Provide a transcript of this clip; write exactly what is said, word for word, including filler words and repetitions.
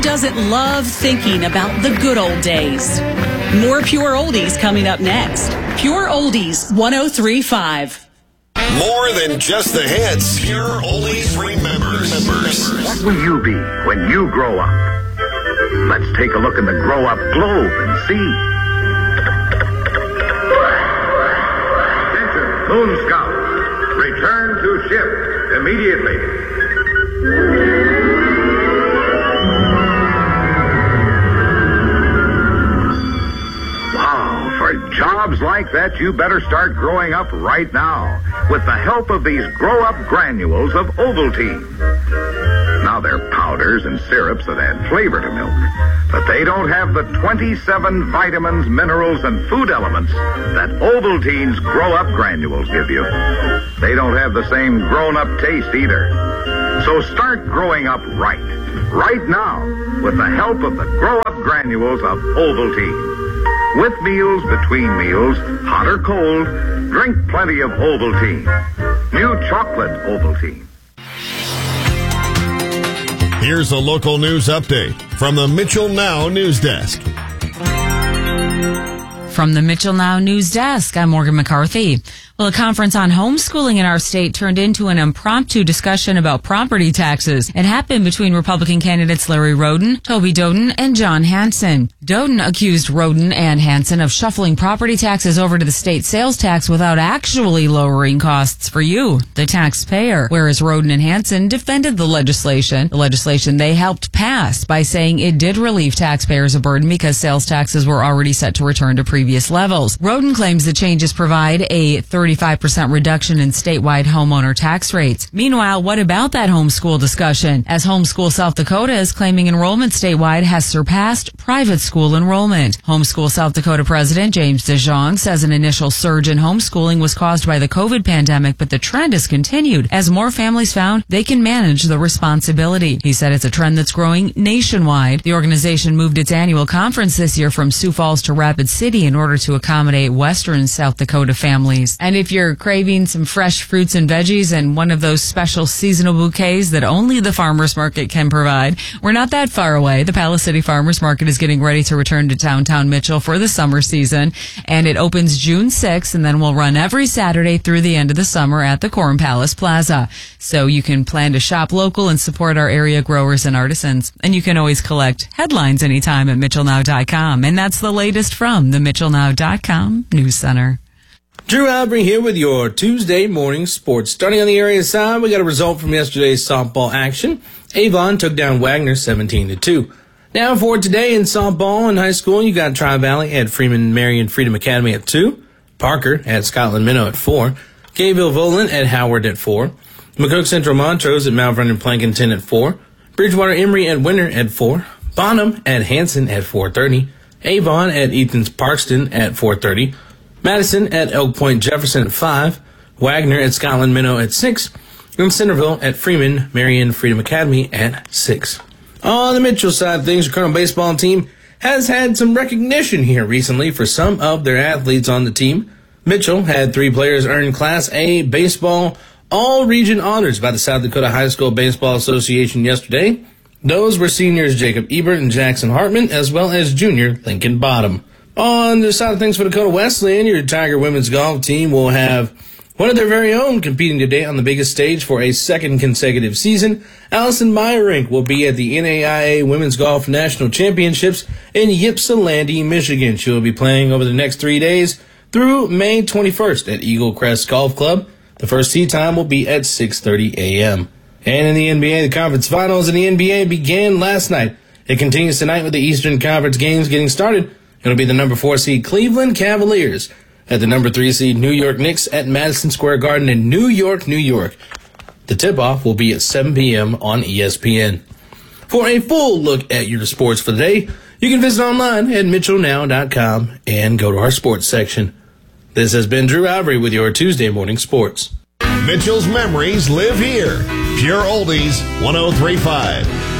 Doesn't love thinking about the good old days. More Pure Oldies coming up next. Pure Oldies one oh three point five. More than just the hits. Pure Oldies remembers. What will you be when you grow up? Let's take a look in the Grow Up Globe and see. Attention, Moon Scouts. Return to ship immediately. For jobs like that, you better start growing up right now with the help of these Grow Up granules of Ovaltine. Now, they're powders and syrups that add flavor to milk, but they don't have the twenty-seven vitamins, minerals, and food elements that Ovaltine's Grow Up granules give you. They don't have the same grown-up taste either. So start growing up right, right now, with the help of the Grow Up granules of Ovaltine. With meals, between meals, hot or cold, drink plenty of Ovaltine. New chocolate Ovaltine. Here's a local news update from the Mitchell Now News Desk. From the Mitchell Now News Desk, I'm Morgan McCarthy. Well, a conference on homeschooling in our state turned into an impromptu discussion about property taxes. It happened between Republican candidates Larry Roden, Toby Doden, and John Hanson. Doden accused Roden and Hanson of shuffling property taxes over to the state sales tax without actually lowering costs for you, the taxpayer, whereas Roden and Hanson defended the legislation, the legislation they helped pass, by saying it did relieve taxpayers a burden because sales taxes were already set to return to previous levels. Roden claims the changes provide a thirty-five percent reduction in statewide homeowner tax rates. Meanwhile, what about that homeschool discussion? As Homeschool South Dakota is claiming enrollment statewide has surpassed private school enrollment. Homeschool South Dakota President James DeJong says an initial surge in homeschooling was caused by the COVID pandemic, but the trend has continued as more families found they can manage the responsibility. He said it's a trend that's growing nationwide. The organization moved its annual conference this year from Sioux Falls to Rapid City in order to accommodate Western South Dakota families. And if you're craving some fresh fruits and veggies and one of those special seasonal bouquets that only the farmers market can provide, we're not that far away. The Palace City Farmers Market is getting ready to return to downtown Mitchell for the summer season, and it opens June sixth and then will run every Saturday through the end of the summer at the Corn Palace Plaza. So you can plan to shop local and support our area growers and artisans. And you can always collect headlines anytime at mitchell now dot com. And that's the latest from the mitchell now dot com News Center. Drew Albry here with your Tuesday morning sports. Starting on the area side, we got a result from yesterday's softball action. Avon took down Wagner seventeen to two. Now for today in softball and high school, you got Tri-Valley at Freeman Marion Freedom Academy at two. Parker at Scotland Minnow at four. Gayville Volan at Howard at four. McCook Central Montrose at Mount Vernon Plankinton at four. Bridgewater Emory at Winter at four. Bonham at Hanson at four thirty. Avon at Ethan's Parkston at four thirty. Madison at Elk Point Jefferson at five, Wagner at Scotland Minnow at six, and Centerville at Freeman Marion Freedom Academy at six. On the Mitchell side of things, the Colonel baseball team has had some recognition here recently for some of their athletes on the team. Mitchell had three players earn Class A baseball all-region honors by the South Dakota High School Baseball Association yesterday. Those were seniors Jacob Ebert and Jackson Hartman, as well as junior Lincoln Bottom. On the side of things for Dakota Wesleyan, your Tiger women's golf team will have one of their very own competing today on the biggest stage for a second consecutive season. Allison Meyerink will be at the N A I A Women's Golf National Championships in Ypsilanti, Michigan. She will be playing over the next three days through May twenty-first at Eagle Crest Golf Club. The first tee time will be at six thirty a.m. And in the N B A, the conference finals in the N B A began last night. It continues tonight with the Eastern Conference games getting started. It'll be the number four seed Cleveland Cavaliers at the number three seed New York Knicks at Madison Square Garden in New York, New York. The tip-off will be at seven p.m. on E S P N. For a full look at your sports for the day, you can visit online at mitchell now dot com and go to our sports section. This has been Drew Albry with your Tuesday morning sports. Mitchell's memories live here. Pure Oldies one oh three point five.